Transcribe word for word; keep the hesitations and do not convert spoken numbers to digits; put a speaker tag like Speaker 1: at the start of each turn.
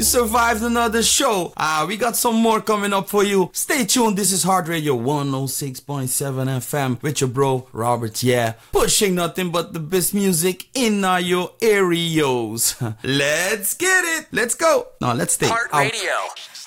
Speaker 1: You survived another show. Ah, we got some more coming up for you. Stay tuned. This is Heart Radio one oh six point seven F M with your bro, Robert, yeah. Pushing nothing but the best music in uh, your areas. Let's get it. Let's go. No, let's stay
Speaker 2: Heart
Speaker 1: out.
Speaker 2: Radio.